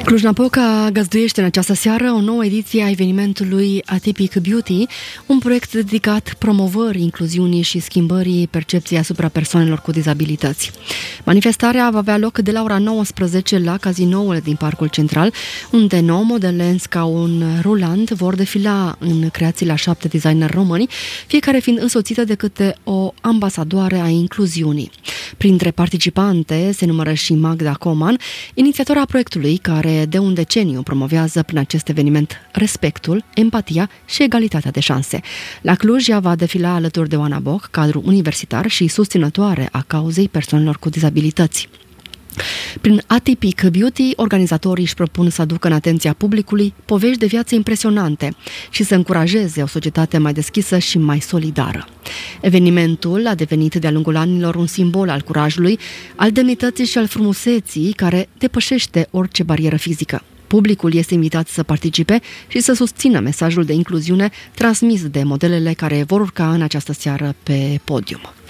Cluj-Napoca găzduiește în această seară o nouă ediție a evenimentului Atypic Beauty, un proiect dedicat promovării incluziunii și schimbării percepției asupra persoanelor cu dizabilități. Manifestarea va avea loc de la ora 19 la Cazinoul din Parcul Central, unde 9 modele în scaun rulant vor defila în creațiile a 7 designeri români, fiecare fiind însoțită de câte o ambasadoare a incluziunii. Printre participante se numără și Magda Coman, inițiatora proiectului care de un deceniu promovează prin acest eveniment respectul, empatia și egalitatea de șanse. La Cluj ea va defila alături de Oana Boc, cadru universitar și susținătoare a cauzei persoanelor cu dizabilități. Prin Atypic Beauty, organizatorii își propun să aducă în atenția publicului povești de viață impresionante și să încurajeze o societate mai deschisă și mai solidară. Evenimentul a devenit de-a lungul anilor un simbol al curajului, al demnității și al frumuseții care depășește orice barieră fizică. Publicul este invitat să participe și să susțină mesajul de incluziune transmis de modelele care vor urca în această seară pe podium.